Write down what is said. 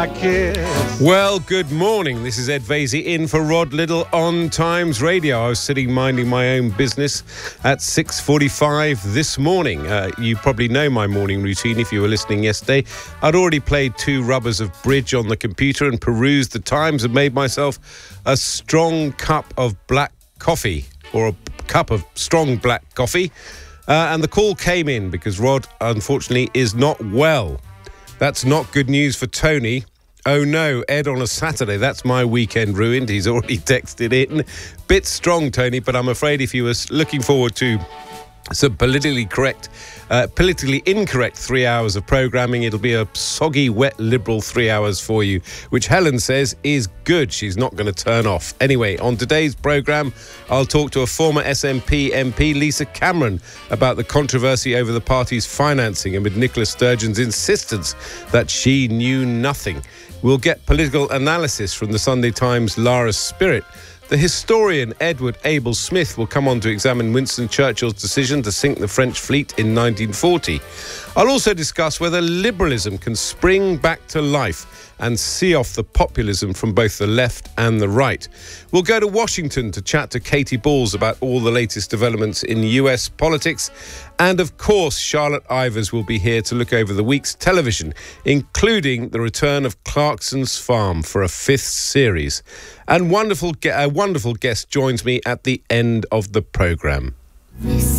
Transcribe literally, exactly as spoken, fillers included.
Well, good morning. This is Ed Vasey in for Rod Liddle on Times Radio. I was sitting minding my own business at six forty-five this morning. Uh, you probably know my morning routine if you were listening yesterday. I'd already played two rubbers of bridge on the computer and perused the Times and made myself a strong cup of black coffee, or a cup of strong black coffee. Uh, and the call came in because Rod, unfortunately, is not well. That's not good news for Tony. Oh no, Ed on a Saturday. That's my weekend ruined. He's already texted in. Bit strong, Tony, but I'm afraid if you were looking forward to some politically correct, uh, politically incorrect three hours of programming, it'll be a soggy, wet, liberal three hours for you, which Helen says is good. She's not going to turn off. Anyway, on today's programme, I'll talk to a former S N P M P, Lisa Cameron, about the controversy over the party's financing amid Nicola Sturgeon's insistence that she knew nothing. We'll get political analysis from the Sunday Times' Lara Spirit. The historian Edward Abel Smith will come on to examine Winston Churchill's decision to sink the French fleet in nineteen forty. I'll also discuss whether liberalism can spring back to life and see off the populism from both the left and the right. We'll go to Washington to chat to Katie Balls about all the latest developments in U S politics. And of course, Charlotte Ivers will be here to look over the week's television, including the return of Clarkson's Farm for a fifth series. And wonderful, a wonderful guest joins me at the end of the programme.